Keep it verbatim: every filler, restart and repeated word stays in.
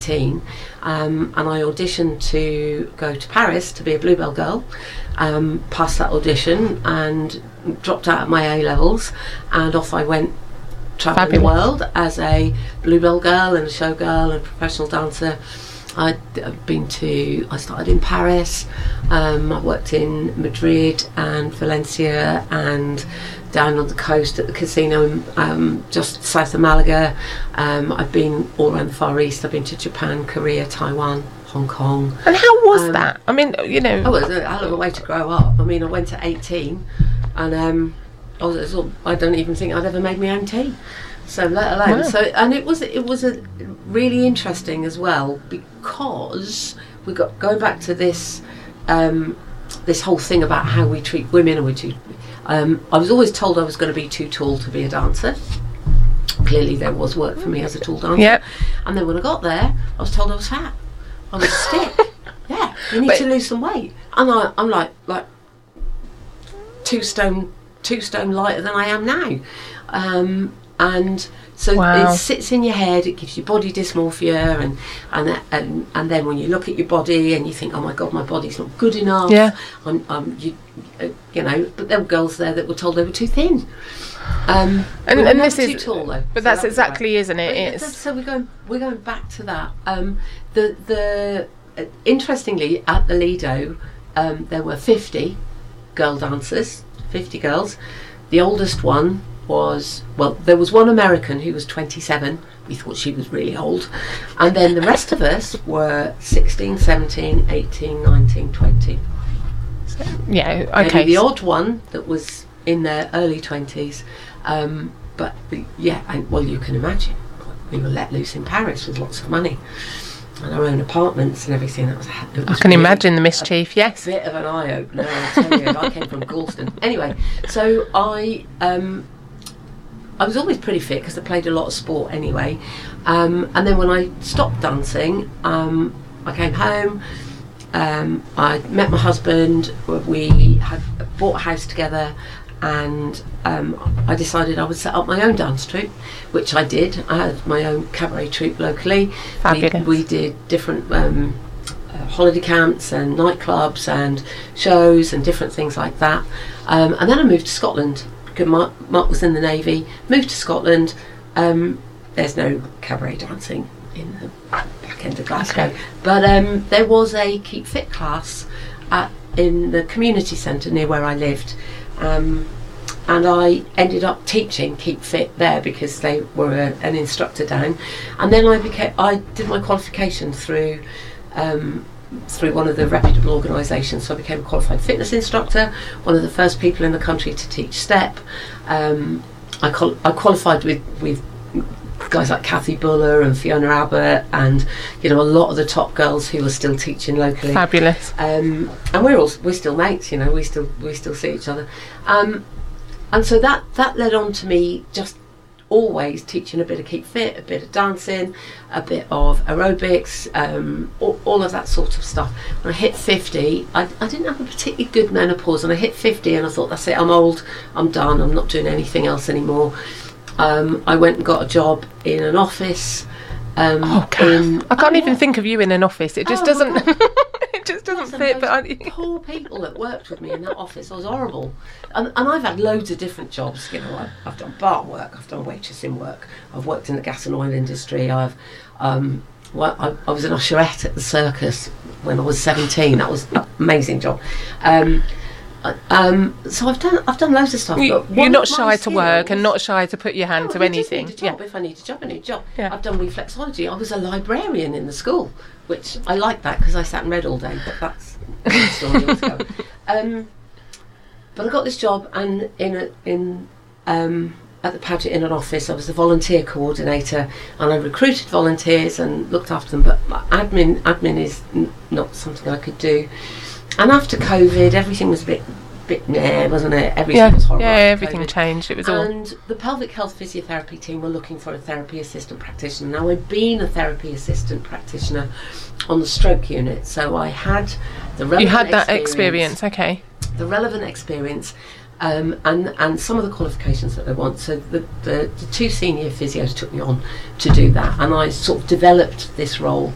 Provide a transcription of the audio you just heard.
eighteen, um, and I auditioned to go to Paris to be a Bluebell girl. Um, passed that audition and dropped out of my A levels, and off I went travelling the world as a Bluebell girl and a showgirl and a professional dancer. I'd been to, I started in Paris, um, I worked in Madrid and Valencia and down on the coast at the casino um, just south of Malaga. Um, I've been all around the Far East. I've been to Japan, Korea, Taiwan, Hong Kong. And how was um, that? I mean, you know... Oh, it was a hell of a way to grow up. I mean, I went at eighteen and um, I, was, I don't even think I'd ever made my own tea. So let alone, wow. so and it was it was a really interesting as well, because we got going back to this um, this whole thing about how we treat women, and we treat. Um, I was always told I was going to be too tall to be a dancer. Clearly, there was work for me as a tall dancer. Yep. And then when I got there, I was told I was fat. I was stick. Yeah, you need but, to lose some weight. And I, I'm like like two stone two stone lighter than I am now. Um, And so wow. it sits in your head. It gives you body dysmorphia, and and that, and and then when you look at your body and you think, oh my God, my body's not good enough. Yeah. I'm, um, you, uh, you know. But there were girls there that were told they were too thin. Um, and we were and never this is too tall though. But so that's that exactly, right. isn't it? But It's so we're going we're going back to that. Um, the the uh, interestingly at the Lido, um, there were fifty girl dancers, fifty girls. The oldest one was, well, there was one American who was twenty-seven. We thought she was really old. And then the rest of us were sixteen, seventeen, eighteen, nineteen, twenty. So, yeah, Maybe okay. the odd one that was in their early twenties. Um, but, the, yeah, and, well, you can imagine. We were let loose in Paris with lots of money and our own apartments and everything. That was, it was I can really imagine the mischief, yes. a bit of an eye-opener, I'll tell you. I came from Galston. Anyway, so I... Um, I was always pretty fit because I played a lot of sport anyway. Um, and then when I stopped dancing, um, I came home, um, I met my husband, we had bought a house together, and um, I decided I would set up my own dance troupe, which I did. I had my own cabaret troupe locally. Fabulous. We, we did different um, uh, holiday camps and nightclubs and shows and different things like that. Um, and then I moved to Scotland. Mark, Mark was in the Navy, moved to Scotland. Um, there's no cabaret dancing in the back end of Glasgow, okay. but um, there was a Keep Fit class at, in the community centre near where I lived, um, and I ended up teaching Keep Fit there because they were a, an instructor down. And then I became, I did my qualification through um, through one of the reputable organisations, so I became a qualified fitness instructor, one of the first people in the country to teach step. Um, I, qual- I qualified with, with guys like Kathy Buller and Fiona Abbott, and you know, a lot of the top girls who are still teaching locally. Fabulous. Um, and we're all we're still mates, you know, we still we still see each other. Um, and so that that led on to me just always teaching a bit of Keep Fit, a bit of dancing, a bit of aerobics, um, all, all of that sort of stuff. When I hit fifty, I, I didn't have a particularly good menopause, and I hit fifty and I thought, that's it, I'm old, I'm done, I'm not doing anything else anymore. Um, I went and got a job in an office. Um, oh, God. in, I can't oh, even yeah. think of you in an office. It just Oh, doesn't... my it just doesn't The fit. But I, poor people that worked with me in that office, I was horrible. And, and I've had loads of different jobs. You know, I've, I've done bar work, I've done waitressing work, I've worked in the gas and oil industry. I've, um, well, I, I was an usherette at the circus when I was seventeen. That was an amazing job. Um, um, so I've done, I've done loads of stuff. you, but you're one not of my shy to work skills- and not shy to put your hand No, to I just anything. need a job. Yeah. If I need a job, I need a job. Yeah. I've done reflexology. I was a librarian in the school, which I liked that because I sat and read all day. But that's another story altogether. Um, but I got this job, and in a, in um, at the Pageant in an office, I was the volunteer coordinator, and I recruited volunteers and looked after them. But admin admin is n- not something I could do. And after COVID, everything was a bit. bit meh, wasn't it? Everything Yeah, was horrible. yeah, after everything COVID. changed. It was all... And the pelvic health physiotherapy team were looking for a therapy assistant practitioner. Now, I'd been a therapy assistant practitioner on the stroke unit, so I had the relevant You had that experience, experience, okay. the relevant experience, um, and and some of the qualifications that they want. So the, the the two senior physios took me on to do that, and I sort of developed this role